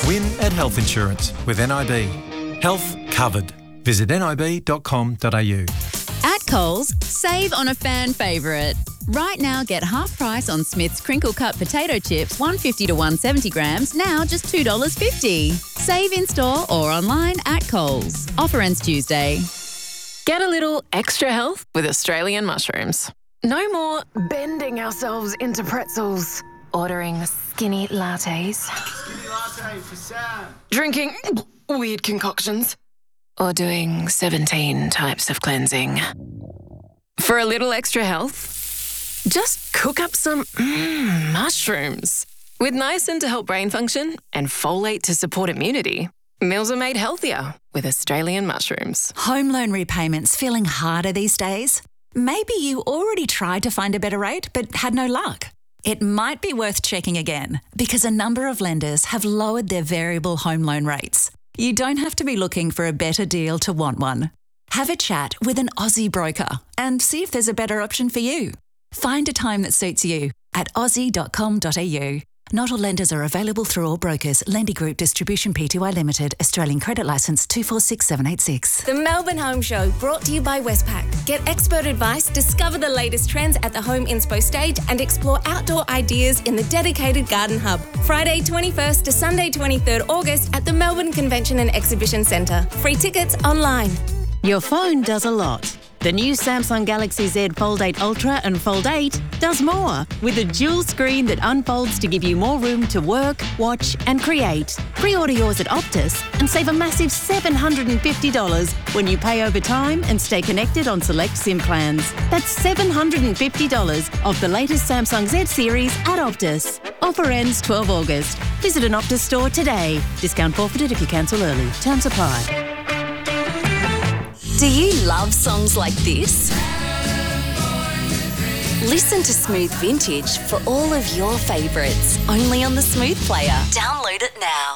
Win at Health Insurance with NIB. Health covered. Visit nib.com.au. At Coles, save on a fan favourite. Right now, get half price on Smith's crinkle cut potato chips, 150 to 170 grams, now just $2.50. Save in store or online at Coles. Offer ends Tuesday. Get a little extra health with Australian mushrooms. No more bending ourselves into pretzels, ordering skinny lattes, for Sam. drinking weird concoctions, or doing 17 types of cleansing. For a little extra health, just cook up some mushrooms. With niacin to help brain function and folate to support immunity, meals are made healthier with Australian mushrooms. Home loan repayments feeling harder these days? Maybe you already tried to find a better rate but had no luck. It might be worth checking again because a number of lenders have lowered their variable home loan rates. You don't have to be looking for a better deal to want one. Have a chat with an Aussie broker and see if there's a better option for you. Find a time that suits you at aussie.com.au. Not all lenders are available through all brokers. Lendy Group Distribution Pty Limited. Australian Credit Licence 246786. The Melbourne Home Show, brought to you by Westpac. Get expert advice, discover the latest trends at the Home Inspo stage and explore outdoor ideas in the dedicated Garden Hub. Friday 21st to Sunday 23rd August at the Melbourne Convention and Exhibition Centre. Free tickets online. Your phone does a lot. The new Samsung Galaxy Z Fold 8 Ultra and Fold 8 does more, with a dual screen that unfolds to give you more room to work, watch and create. Pre-order yours at Optus and save a massive $750 when you pay over time and stay connected on select SIM plans. That's $750 off the latest Samsung Z series at Optus. Offer ends 12 August. Visit an Optus store today. Discount forfeited if you cancel early. Terms apply. Do you love songs like this? Listen to Smooth Vintage for all of your favourites, only on the Smooth Player. Download it now.